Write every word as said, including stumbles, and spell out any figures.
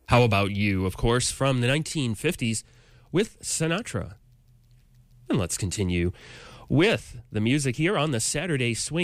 How About You, of course, from the nineteen fifties with Sinatra. And let's continue with the music here on the Saturday Swing.